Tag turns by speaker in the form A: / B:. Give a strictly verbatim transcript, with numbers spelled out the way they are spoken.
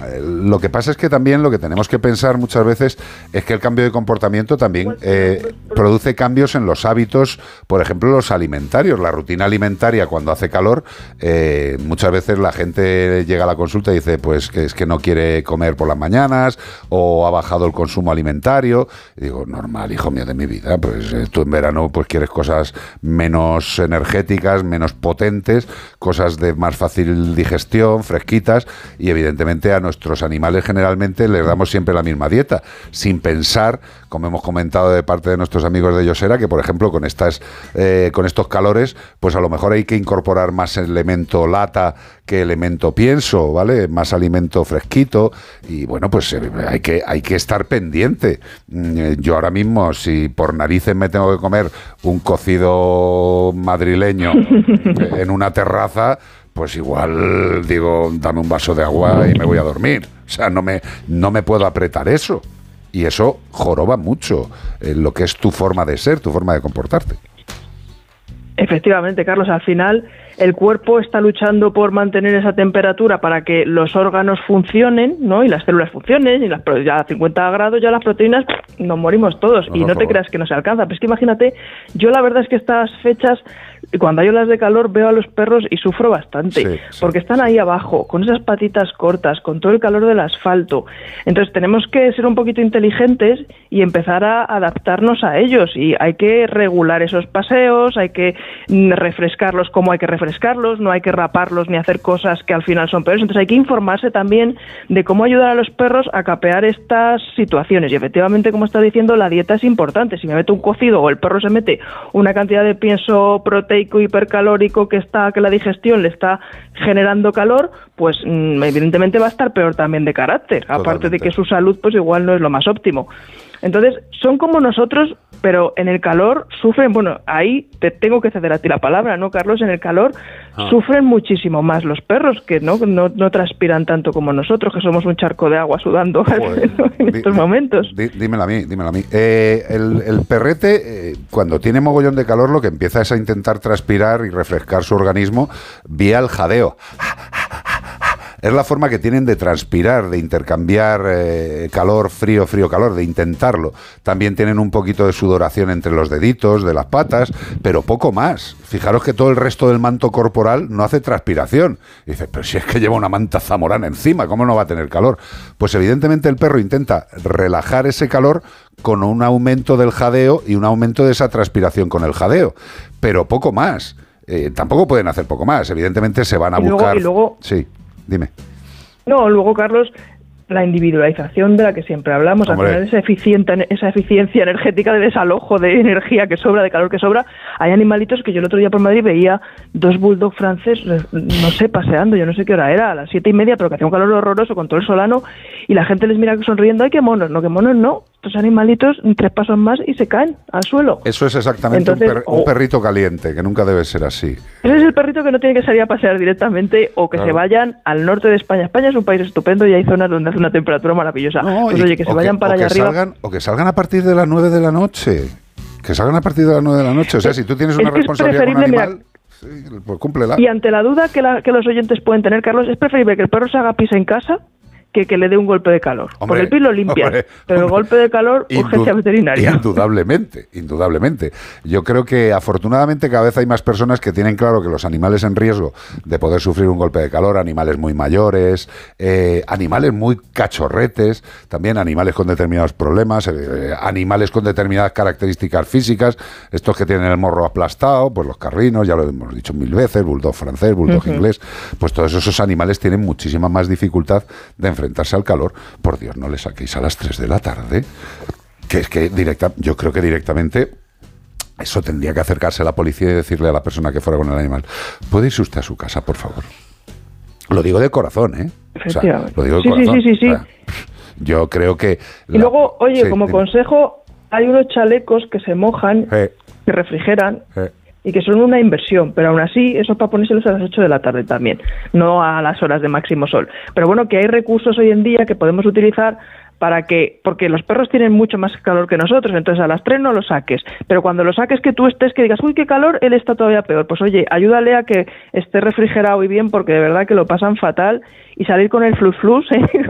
A: lo que pasa es que también lo que tenemos que pensar muchas veces es que el cambio de comportamiento también eh, produce cambios en los hábitos, por ejemplo, los alimentarios. La rutina alimentaria cuando hace calor, eh, muchas veces la gente llega a la consulta y dice pues que es que no quiere comer por las mañanas o ha bajado el consumo alimentario. Y digo, normal, hijo mío de mi vida, pues eh, tú en verano pues quieres cosas menos energéticas, menos potentes, cosas de más fácil digestión, fresquitas, y evidentemente a nuestros animales generalmente les damos siempre la misma dieta, sin pensar, como hemos comentado de parte de nuestros amigos de Yosera, que por ejemplo con estas eh, con estos calores, pues a lo mejor hay que incorporar más elemento lata que elemento pienso, ¿vale? Más alimento fresquito, y bueno, pues eh, hay que hay que estar pendiente. Yo ahora mismo, si por narices me tengo que comer un cocido madrileño en una terraza, pues igual digo, dame un vaso de agua y me voy a dormir. O sea, no me, no me puedo apretar eso. Y eso joroba mucho eh, lo que es tu forma de ser, tu forma de comportarte.
B: Efectivamente, Carlos, al final el cuerpo está luchando por mantener esa temperatura para que los órganos funcionen, ¿no? Y las células funcionen, y las, ya a cincuenta grados ya las proteínas nos morimos todos, no, y no, no te creas que no se alcanza. Pero es que imagínate, yo la verdad es que estas fechas, cuando hay olas de calor, veo a los perros y sufro bastante, sí, sí, porque están ahí abajo, con esas patitas cortas, con todo el calor del asfalto. Entonces tenemos que ser un poquito inteligentes y empezar a adaptarnos a ellos, y hay que regular esos paseos, hay que refrescarlos como hay que refrescarlos, no hay que raparlos ni hacer cosas que al final son peores. Entonces hay que informarse también de cómo ayudar a los perros a capear estas situaciones, y efectivamente, como está diciendo, la dieta es importante. Si me meto un cocido o el perro se mete una cantidad de pienso proteico hipercalórico que está que la digestión le está generando calor, pues mmm, evidentemente va a estar peor también de carácter. Totalmente. Aparte de que su salud pues igual no es lo más óptimo. Entonces, son como nosotros, pero en el calor sufren, bueno, ahí te tengo que ceder a ti la palabra, ¿no, Carlos? En el calor ah. sufren muchísimo más los perros, que no, no, no transpiran tanto como nosotros, que somos un charco de agua sudando en di, estos momentos.
A: Di, dímelo a mí, dímelo a mí. Eh, el, el perrete, eh, cuando tiene mogollón de calor, lo que empieza es a intentar transpirar y refrescar su organismo vía el jadeo. Es la forma que tienen de transpirar, de intercambiar eh, calor, frío, frío, calor, de intentarlo. También tienen un poquito de sudoración entre los deditos, de las patas, pero poco más. Fijaros que todo el resto del manto corporal no hace transpiración. Y dices, pero si es que lleva una manta zamorana encima, ¿cómo no va a tener calor? Pues evidentemente el perro intenta relajar ese calor con un aumento del jadeo y un aumento de esa transpiración con el jadeo, pero poco más. Eh, tampoco pueden hacer poco más. Evidentemente se van a
B: y luego,
A: buscar...
B: Y luego...
A: Sí. Dime.
B: No, luego, Carlos, la individualización de la que siempre hablamos, al final esa, eficiente, esa eficiencia energética de desalojo de energía que sobra, de calor que sobra. Hay animalitos que yo el otro día por Madrid veía dos bulldog franceses, no sé, paseando, yo no sé qué hora era, a las siete y media, pero que hacía un calor horroroso con todo el solano, y la gente les mira sonriendo, ¡ay, qué monos! No, que monos no. Estos animalitos, tres pasos más y se caen al suelo.
A: Eso es exactamente Entonces, un, per, un perrito caliente, que nunca debe ser así.
B: Ese es el perrito que no tiene que salir a pasear directamente, o que claro. se vayan al norte de España. España es un país estupendo y hay zonas donde hace una temperatura maravillosa. No, pues, y, oye, que se vayan que, para allá
A: que
B: arriba.
A: Salgan, o que salgan a partir de las nueve de la noche. Que salgan a partir de las nueve de la noche. O sea, si tú tienes una es responsabilidad con un animal... Mira, sí, pues cúmplela.
B: Y ante la duda que, la, que los oyentes pueden tener, Carlos, es preferible que el perro se haga pis en casa que que le dé un golpe de calor. Hombre, porque el pis lo limpia, hombre, pero hombre, el golpe de calor, urgencia veterinaria.
A: Indudablemente, indudablemente. Yo creo que afortunadamente cada vez hay más personas que tienen claro que los animales en riesgo de poder sufrir un golpe de calor, animales muy mayores, eh, animales muy cachorretes, también animales con determinados problemas, eh, animales con determinadas características físicas, estos que tienen el morro aplastado, pues los carrinos, ya lo hemos dicho mil veces, bulldog francés, bulldog uh-huh. inglés, pues todos esos animales tienen muchísima más dificultad de enfrentar enfrentarse al calor. Por Dios, no le saquéis a las tres de la tarde, que es que directa, yo creo que directamente eso tendría que acercarse a la policía y decirle a la persona que fuera con el animal, ¿puede irse usted a su casa, por favor? Lo digo de corazón, ¿eh? O sea, lo digo de
B: sí,
A: corazón.
B: Sí, sí, sí, sí.
A: O sea, yo creo que...
B: Y la... luego, oye, sí, como dime. consejo, hay unos chalecos que se mojan, eh. que refrigeran, eh. y que son una inversión, pero aún así eso es para ponérselos a las ocho de la tarde también, no a las horas de máximo sol. Pero bueno, que hay recursos hoy en día que podemos utilizar para que, porque los perros tienen mucho más calor que nosotros, entonces a las tres no lo saques, pero cuando lo saques que tú estés, que digas, uy, qué calor, él está todavía peor, pues oye, ayúdale a que esté refrigerado y bien, porque de verdad que lo pasan fatal, y salir con el flus flus, ¿eh?